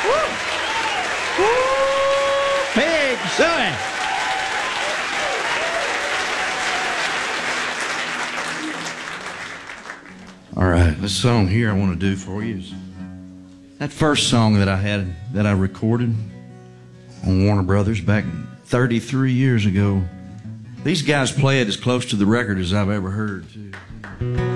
Big Suey. All right, this song here I want to do for you is that first song that I recorded on Warner Brothers back 33 years ago. These guys play it as close to the record as I've ever heard, too.